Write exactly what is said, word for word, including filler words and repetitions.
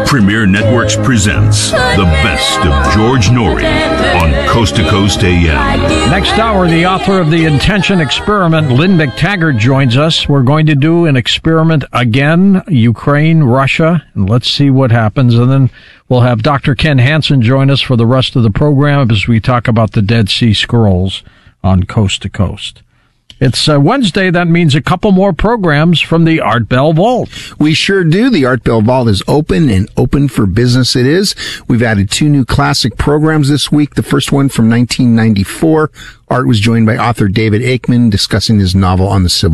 Premier Networks presents the best of George Noory on Coast to Coast A M. Next hour, the author of The Intention Experiment, Lynn McTaggart, joins us. We're going to do an experiment again, Ukraine, Russia, and let's see what happens. And then we'll have Doctor Ken Hansen join us for the rest of the program as we talk about the Dead Sea Scrolls on Coast to Coast. It's uh, Wednesday. That means a couple more programs from the Art Bell Vault. We sure do. The Art Bell Vault is open, and open for business it is. We've added two new classic programs this week. The first one from nineteen ninety-four. Art was joined by author David Aikman discussing his novel on the Civil